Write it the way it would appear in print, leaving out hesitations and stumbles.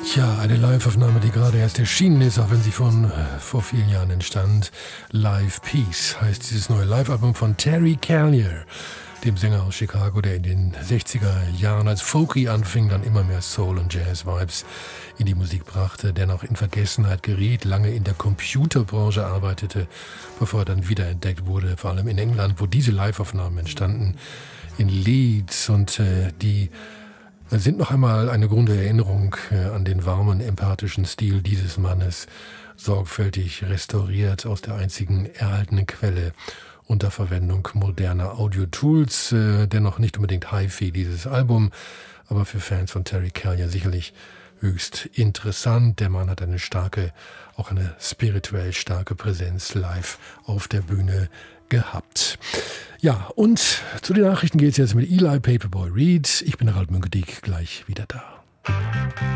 Tja, eine Live-Aufnahme, die gerade erst erschienen ist, auch wenn sie vor vielen Jahren entstand. Live Peace heißt dieses neue Live-Album von Terry Callier, dem Sänger aus Chicago, der in den 60er Jahren als Folky anfing, dann immer mehr Soul- und Jazz-Vibes in die Musik brachte, der noch in Vergessenheit geriet, lange in der Computerbranche arbeitete, bevor er dann wiederentdeckt wurde, vor allem in England, wo diese Live-Aufnahmen entstanden, in Leeds, und die sind noch einmal eine grunde Erinnerung an den warmen, empathischen Stil dieses Mannes, sorgfältig restauriert aus der einzigen erhaltenen Quelle unter Verwendung moderner Audio-Tools. Dennoch nicht unbedingt Hi-Fi, dieses Album, aber für Fans von Terry Callier sicherlich höchst interessant. Der Mann hat eine spirituell starke Präsenz live auf der Bühne gehabt. Ja, und zu den Nachrichten geht es jetzt mit Eli Paperboy Reed. Ich bin Harald Münkedieck, gleich wieder da.